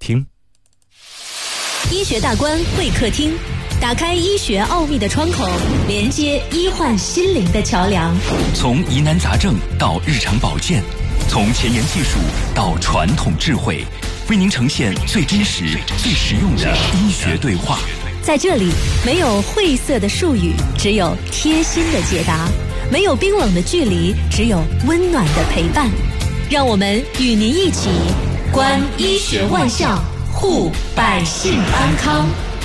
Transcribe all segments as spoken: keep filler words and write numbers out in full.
厅。 医学大观会客厅，打开医学奥秘的窗口，连接医患心灵的桥梁。 从疑难杂症到日常保健，从前沿技术到传统智慧，为您呈现最真实、最实用的医学对话。 在这里，没有晦涩的术语，只有贴心的解答；没有冰冷的距离，只有温暖的陪伴。让我们与您一起观医学万象，护百姓安康。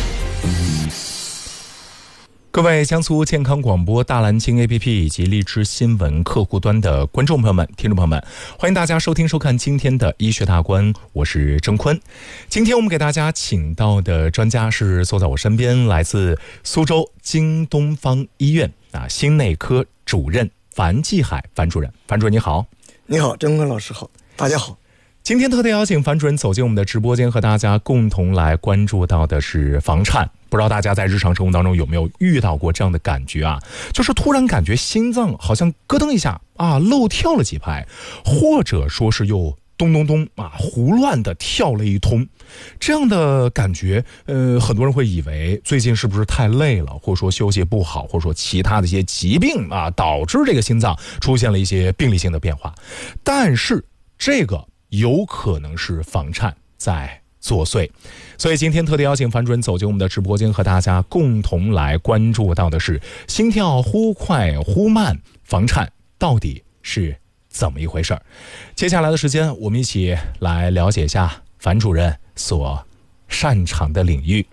各位江苏健康广播大蓝鲸 A P P 以及荔枝新闻客户端的观众朋友们、听众朋友们，欢迎大家收听收看今天的医学大观，我是郑坤。今天我们给大家请到的专家是坐在我身边，来自苏州京东方医院啊心内科主任樊继海樊主任。樊主任你好。 你好，郑坤老师好，大家好。 今天特地邀请樊主任走进我们的直播间，和大家共同来关注到的是房颤。不知道大家在日常生活当中有没有遇到过这样的感觉啊？就是突然感觉心脏好像咯噔一下啊，漏跳了几拍，或者说是又咚咚咚啊，胡乱的跳了一通，这样的感觉，呃，很多人会以为最近是不是太累了，或者说休息不好，或者说其他的一些疾病啊，导致这个心脏出现了一些病理性的变化。但是这个有可能是房颤在作祟，所以今天特地邀请樊主任走进我们的直播间，和大家共同来关注到的是心跳忽快忽慢，房颤到底是怎么一回事？接下来的时间，我们一起来了解一下樊主任所擅长的领域。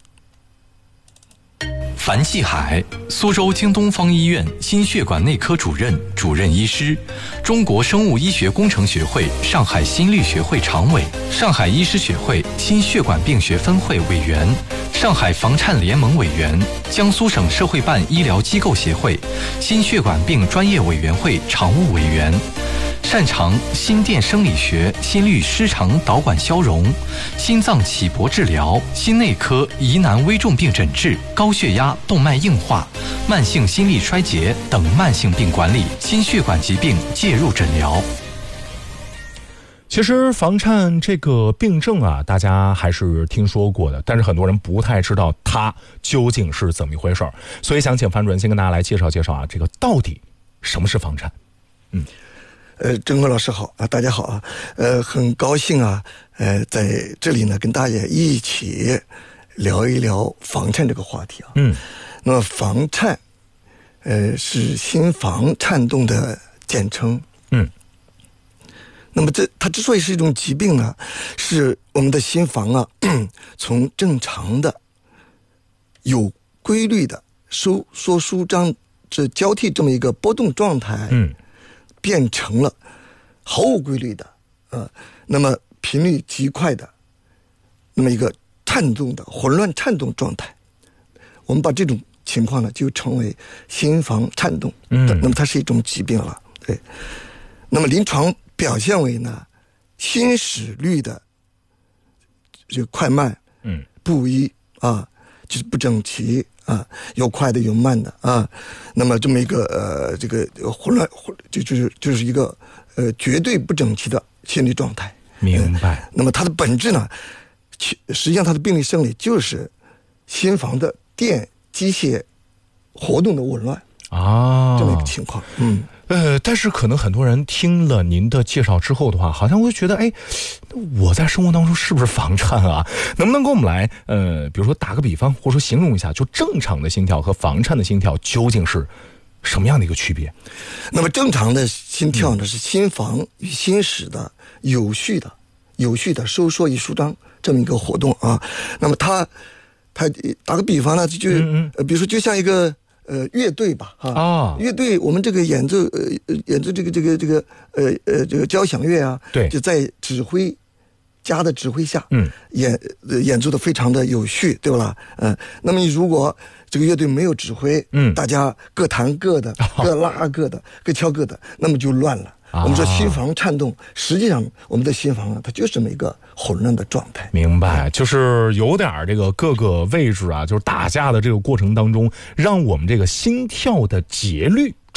樊继海，苏州京东方医院心血管内科主任、主任医师，中国生物医学工程学会上海心律学会常委，上海医师学会心血管病学分会委员，上海房颤联盟委员，江苏省社会办医疗机构协会心血管病专业委员会常务委员。擅长心电生理学、心律失常导管消融、心脏起搏治疗、心内科疑难危重病诊治、高血压、动脉硬化、慢性心力衰竭等慢性病管理、心血管疾病介入诊疗。 其实房颤这个病症啊，大家还是听说过的，但是很多人不太知道它究竟是怎么一回事，所以想请樊主任先跟大家来介绍介绍啊，这个到底什么是房颤？嗯。 呃，郑坤老师好啊，大家好啊，呃，很高兴啊，呃，在这里呢跟大家一起聊一聊房颤这个话题啊。嗯，那么房颤，呃，是心房颤动的简称。嗯，那么这它之所以是一种疾病呢，是我们的心房啊，从正常的、有规律的收缩舒张这交替这么一个波动状态。嗯。变成了毫无规律的，呃，那么频率极快的，那么一个颤动的混乱颤动状态，我们把这种情况呢就称为心房颤动。嗯，那么它是一种疾病了，对。那么临床表现为呢，心室率的这个快慢，嗯，不一啊，就是不整齐。啊，有快的有慢的啊，那么这么一个呃，这个混乱，就就是就是一个呃绝对不整齐的心理状态。 明白。呃、 那么它的本质呢，实际上它的病理生理就是心房的电机械活动的紊乱啊，这么一个情况。嗯。 呃，但是可能很多人听了您的介绍之后的话，好像会觉得，哎，我在生活当中是不是房颤啊？能不能给我们来，呃，比如说打个比方，或者说形容一下，就正常的心跳和房颤的心跳究竟是什么样的一个区别？ 那么正常的心跳呢，嗯、是心房与心室的有序的、有序的收缩与舒张这么一个活动啊。那么它，它打个比方呢，就嗯嗯呃，比如说就像一个。呃，乐队吧，哈、啊，乐队，我们这个演奏，呃，演奏这个这个这个，呃呃，这个交响乐啊，对，就在指挥家的指挥下，嗯，演、呃、演奏的非常的有序，对吧？嗯、呃，那么你如果这个乐队没有指挥，嗯，大家各弹各的，各拉各的，各敲各的，那么就乱了。我们说心房颤动，实际上我们的心房啊，它就是这么一个混乱的状态。 明白，就是有点这个各个位置啊，就是打架的这个过程当中，让我们这个心跳的节律出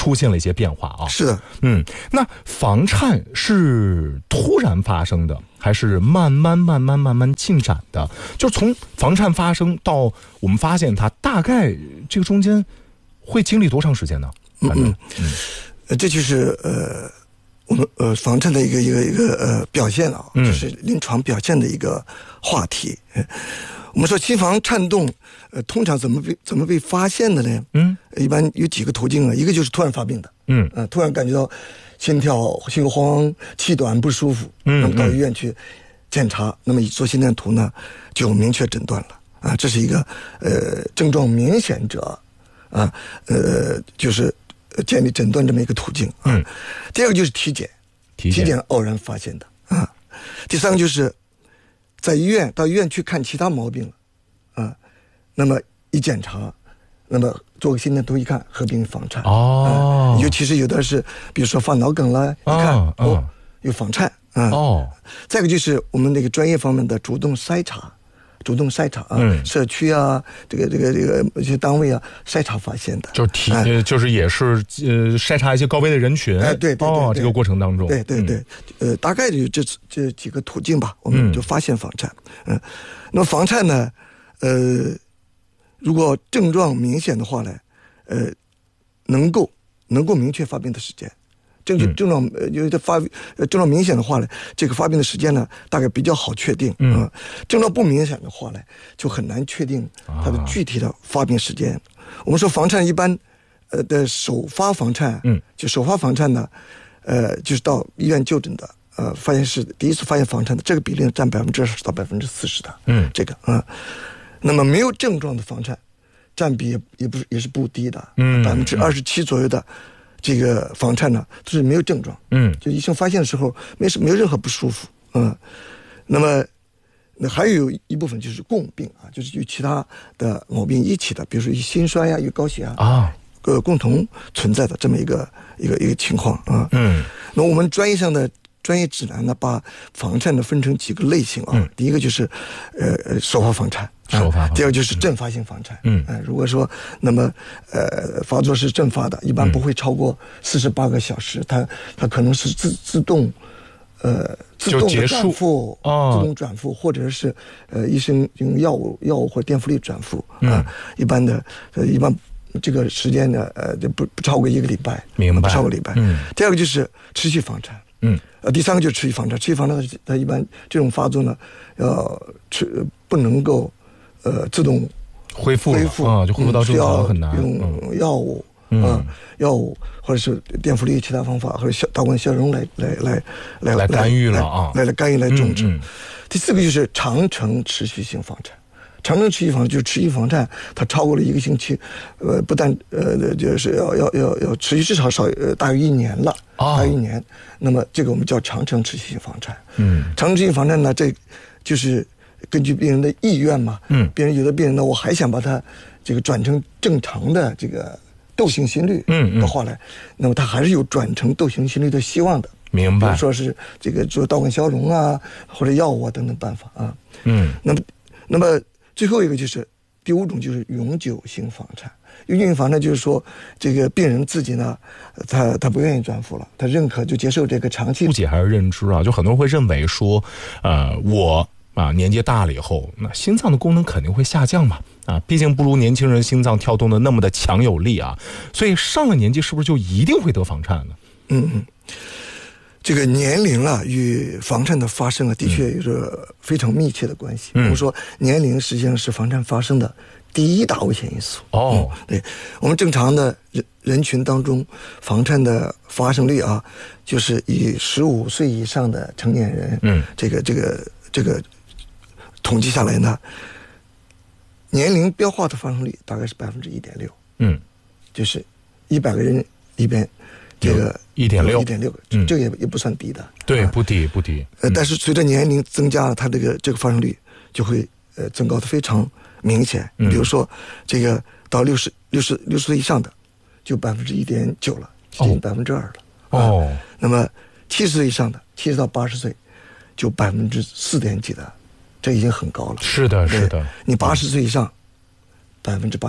出现了一些变化啊。 是的， 嗯，那房颤是突然发生的，还是慢慢慢慢慢慢进展的？就从房颤发生到我们发现它，大概这个中间会经历多长时间呢？ 嗯嗯，呃，这就是呃我们呃房颤的一个一个一个呃表现啊， 嗯， 就是临床表现的一个话题。呃我们说心房颤动，呃，通常怎么被怎么被发现的呢？嗯，一般有几个途径啊，一个就是突然发病的，嗯，呃，突然感觉到心跳、心慌、气短不舒服，嗯，那么到医院去检查，那么做心电图呢，就明确诊断了啊，这是一个呃症状明显者啊，呃，就是建立诊断这么一个途径啊。嗯，第二个就是体检，体检, 体检偶然发现的啊。第三个就是在医院到医院去看其他毛病了，啊，那么一检查，那么做个心电图一看，合并房颤哦、啊，尤其是有的是，比如说发脑梗了，一看、哦、哦有房颤啊。哦，再一个就是我们那个专业方面的主动筛查，主动筛查啊，嗯、社区啊，这个这个这个一些单位啊，筛查发现的， 就是提、呃、就是也是呃筛查一些高危的人群， 哎、呃，对 对, 对, 对哦，这个过程当中， 对对对，嗯、呃，大概就这这几个途径吧，我们就发现房颤，嗯，呃、那么房颤呢，呃，如果症状明显的话呢，呃，能够能够明确发病的时间。症症状呃，有的发呃症状明显的话呢，这个发病的时间呢，大概比较好确定。嗯、呃，症状不明显的话呢，就很难确定它的具体的发病时间。啊、我们说房颤一般，呃的首发房颤，嗯，就首发房颤呢，呃，就是到医院就诊的，呃，发现是第一次发现房颤的这个比例占百分之二十到百分之四十的。嗯，这个啊、呃，那么没有症状的房颤，占比也也不是也是不低的。嗯，百分之二十七左右的。这个房颤呢，都是没有症状，嗯，就医生发现的时候没什没有任何不舒服，嗯，那么那还有一部分就是共病啊，就是与其他的毛病一起的，比如说与心衰呀、与高血压啊，呃，共同存在的这么一个一个一个情况啊，嗯，那我们专业上的专业指南呢，把房颤呢分成几个类型啊，嗯、第一个就是呃首发房颤。 首发、啊， 第二就是阵发性房颤。嗯，呃，如果说那么呃发作是阵发的，一般不会超过四十八个小时，嗯、它它可能是自自动呃自动的转复，哦、自动转复，或者是呃医生用药物药物或电复力转复啊、嗯呃，一般的呃一般这个时间呢呃就不不超过一个礼拜， 明白？ 不超过礼拜。嗯。第二个就是持续房颤。嗯。呃，第三个就是持续房颤，持续房颤它一般这种发作呢，要持不能够。呃，自动恢复恢复啊，就恢复到正常很难。 用药物啊，药物或者是电复力其他方法，或者消导管消融来来来来来干预了啊， 来来干预来终止。嗯嗯、第四个就是长程持续性房颤，长程持续房就是持续房颤，它超过了一个星期，呃，不但呃就是要要要要持续至少少呃大约一年了，大约一年。那么这个我们叫长程持续性房颤。嗯，长程持续性房颤呢，这就是。根据病人的意愿嘛，嗯，病人有的病人呢，我还想把他这个转成正常的这个窦性心律，嗯的话呢，那么他还是有转成窦性心律的希望的。 明白。 比如说是这个做导管消融啊，或者药物啊等等办法啊。嗯。那么，那么最后一个就是第五种就是永久性房颤。永久性房颤就是说，这个病人自己呢，他他不愿意转复了，他认可就接受这个长期。 误解还是认知啊？就很多人会认为说，呃，我。啊，年纪大了以后，那心脏的功能肯定会下降嘛。啊，毕竟不如年轻人心脏跳动的那么的强有力啊。所以上了年纪是不是就一定会得房颤呢？ 嗯嗯，这个年龄啊与房颤的发生啊，的确有着非常密切的关系。嗯、我们说年龄实际上是房颤发生的第一大危险因素。哦，嗯、对，我们正常的人人群当中，房颤的发生率啊，就是以十五岁以上的成年人，嗯，这个这个这个。统计下来呢，年龄标化的发生率大概是百分之一点六，嗯，就是一百个人里边，这个一点六， 一点六，这个也也不算低的， 对，啊、不低不低。 呃，但是随着年龄增加了，它这个这个发生率就会呃增高的非常明显。嗯、比如说，这个到六十六十六十岁以上的，就百分之一点九了，接近百分之二了。哦、啊，那么七十岁以上的，七十到八十岁，就百分之四点几的。这已经很高了， 是的，是的。 你八十岁以上，百分之八点五，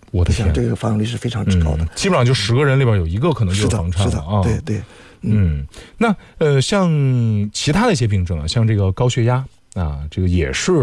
我的天， 这个发生率是非常之高的，嗯、 基本上就十个人里边有一个可能就是房颤了啊。 对对， 嗯，嗯那呃，像其他的一些病症啊，像这个高血压啊，这个也是